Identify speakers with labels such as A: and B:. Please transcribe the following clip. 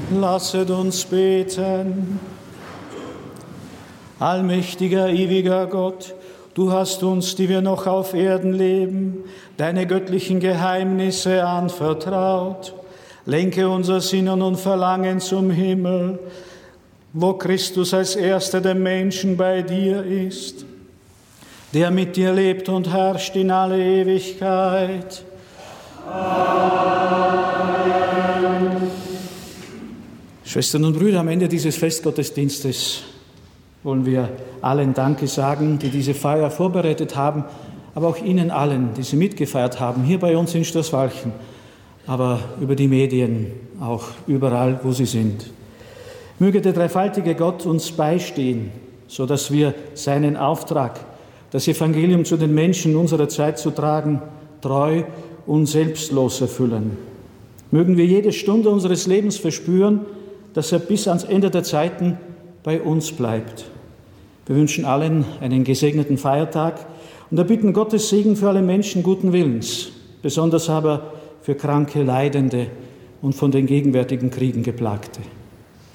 A: Lasset uns beten. Allmächtiger, ewiger Gott, du hast uns, die wir noch auf Erden leben, deine göttlichen Geheimnisse anvertraut. Lenke unser Sinnen und Verlangen zum Himmel, wo Christus als Erster der Menschen bei dir ist, der mit dir lebt und herrscht in alle Ewigkeit. Amen. Schwestern und Brüder, am Ende dieses Festgottesdienstes wollen wir allen Danke sagen, die diese Feier vorbereitet haben, aber auch Ihnen allen, die sie mitgefeiert haben, hier bei uns in Stoßwalchen, aber über die Medien, auch überall, wo sie sind. Möge der dreifaltige Gott uns beistehen, sodass wir seinen Auftrag, das Evangelium zu den Menschen unserer Zeit zu tragen, treu und selbstlos erfüllen. Mögen wir jede Stunde unseres Lebens verspüren, dass er bis ans Ende der Zeiten bei uns bleibt. Wir wünschen allen einen gesegneten Feiertag und erbitten Gottes Segen für alle Menschen guten Willens, besonders aber für Kranke, Leidende und von den gegenwärtigen Kriegen Geplagte.